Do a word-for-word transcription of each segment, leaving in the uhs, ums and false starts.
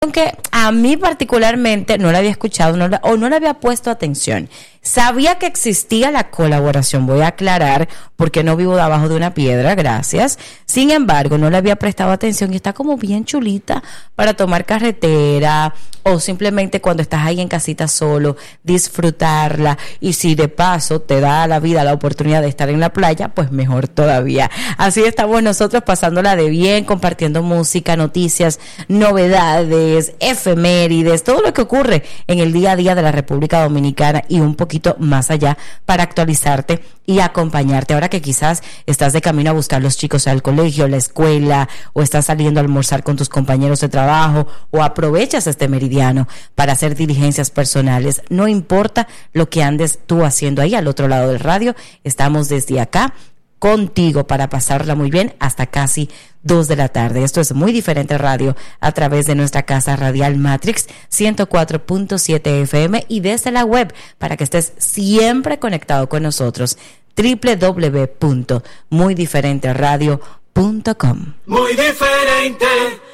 que a mí particularmente no la había escuchado no la, o no le había puesto atención. Sabía que existía la colaboración, voy a aclarar, porque no vivo debajo de una piedra, gracias. Sin embargo, no le había prestado atención y está como bien chulita para tomar carretera o simplemente cuando estás ahí en casita solo, disfrutarla. Y si de paso te da la vida la oportunidad de estar en la playa, pues mejor todavía. Así estamos nosotros pasándola de bien, compartiendo música, noticias, novedades, efemérides, todo lo que ocurre en el día a día de la República Dominicana y un poquito más allá para actualizarte y acompañarte. Ahora que quizás estás de camino a buscar los chicos al colegio, la escuela, o estás saliendo a almorzar con tus compañeros de trabajo, o aprovechas este meridiano para hacer diligencias personales, no importa lo que andes tú haciendo ahí al otro lado del radio, estamos desde acá contigo para pasarla muy bien hasta casi dos de la tarde. Esto es Muy Diferente Radio a través de nuestra casa radial Matrix ciento cuatro punto siete F M y desde la web para que estés siempre conectado con nosotros, doble u doble u doble u punto muy diferente radio punto com. Muy Diferente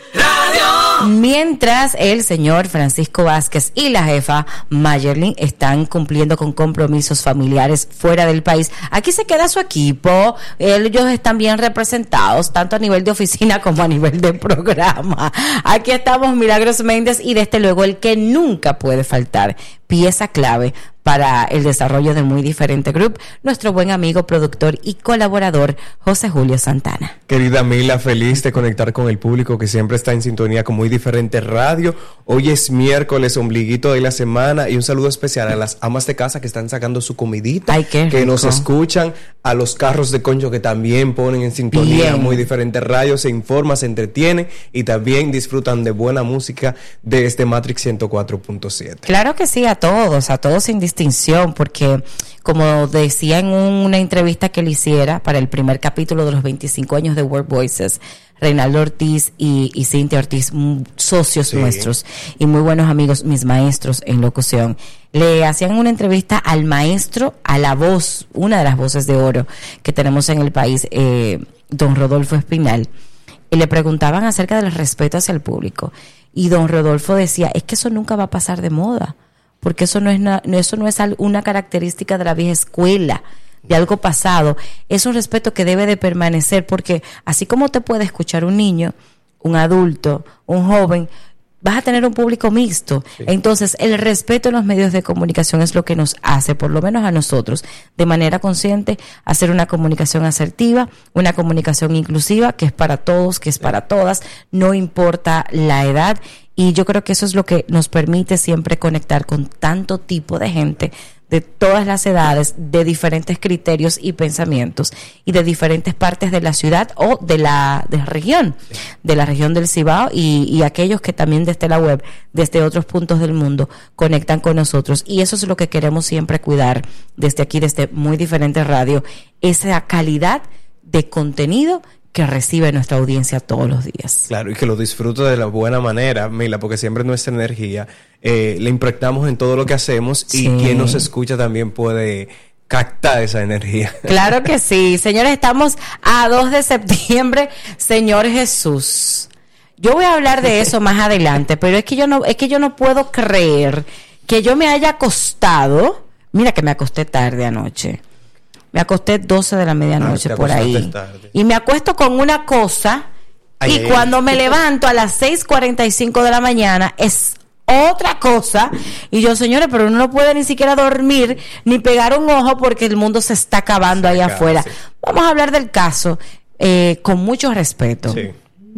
Radio. Mientras el señor Francisco Vázquez y la jefa Mayerlin están cumpliendo con compromisos familiares fuera del país, aquí se queda su equipo. Ellos están bien representados, tanto a nivel de oficina como a nivel de programa. Aquí estamos Milagros Méndez y desde luego el que nunca puede faltar, pieza clave para el desarrollo de Muy Diferente Group, nuestro buen amigo, productor y colaborador, José Julio Santana. Querida Mila, feliz de conectar con el público que siempre está en sintonía con Muy Diferente Radio. Hoy es miércoles, ombliguito de la semana, y un saludo especial a las amas de casa que están sacando su comidita. Ay, qué que rico. Nos escuchan, a los carros de concho que también ponen en sintonía Bien. Muy Diferente Radio, se informa, se entretienen y también disfrutan de buena música de este Matrix ciento cuatro punto siete. Claro que sí, a todos, a todos sin distinción, porque como decía en un, una entrevista que le hiciera para el primer capítulo de los veinticinco años de World Voices, Reinaldo Ortiz y, y Cintia Ortiz, m- socios Sí. nuestros y muy buenos amigos, mis maestros en locución, le hacían una entrevista al maestro, a la voz, una de las voces de oro que tenemos en el país, eh, don Rodolfo Espinal, y le preguntaban acerca del respeto hacia el público, y don Rodolfo decía, es que eso nunca va a pasar de moda, porque eso no es na- eso no es al- una característica de la vieja escuela, de algo pasado. Es un respeto que debe de permanecer, porque así como te puede escuchar un niño, un adulto, un joven, vas a tener un público mixto. Sí. Entonces, el respeto en los medios de comunicación es lo que nos hace, por lo menos a nosotros, de manera consciente, hacer una comunicación asertiva, una comunicación inclusiva, que es para todos, que es para todas, no importa la edad. Y yo creo que eso es lo que nos permite siempre conectar con tanto tipo de gente, de todas las edades, de diferentes criterios y pensamientos, y de diferentes partes de la ciudad o de la, de la región, de la región del Cibao, y, y aquellos que también desde la web, desde otros puntos del mundo, conectan con nosotros. Y eso es lo que queremos siempre cuidar desde aquí, desde Muy Diferente Radio, esa calidad de contenido que recibe nuestra audiencia todos los días. Claro, y que lo disfruto de la buena manera, Mila, porque siempre nuestra energía eh, la impregnamos en todo lo que hacemos, Sí. y quien nos escucha también puede captar esa energía. Claro que sí. Señores, estamos a dos de septiembre. Señor Jesús, yo voy a hablar de eso más adelante, pero es que yo no, es que yo no puedo creer que yo me haya acostado. Mira que me acosté tarde anoche. Me acosté doce de la medianoche Ah, te por ahí. acostaste tarde. Y me acuesto con una cosa, Ay, y ay, cuando ay. me levanto a las seis cuarenta y cinco de la mañana es otra cosa. Y yo, señores, pero uno no puede ni siquiera dormir ni pegar un ojo porque el mundo se está acabando Se ahí acaba, afuera. sí. Vamos a hablar del caso eh, con mucho respeto, Sí.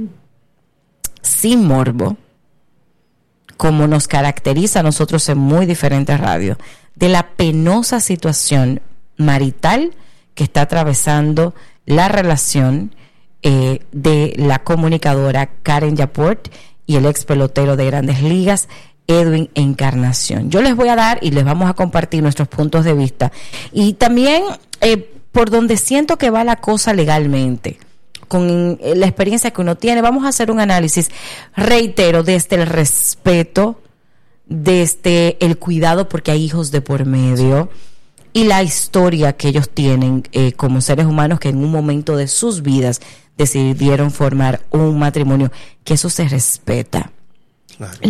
sin morbo, como nos caracteriza a nosotros en Muy Diferente Radio, de la penosa situación marital que está atravesando la relación eh, de la comunicadora Karen Yaport y el ex pelotero de Grandes Ligas, Edwin Encarnación. Yo les voy a dar y les vamos a compartir nuestros puntos de vista, y también eh, por donde siento que va la cosa legalmente, con la experiencia que uno tiene. Vamos a hacer un análisis, reitero, desde el respeto, desde el cuidado, porque hay hijos de por medio, y la historia que ellos tienen eh, como seres humanos que en un momento de sus vidas decidieron formar un matrimonio, que eso se respeta. Dale.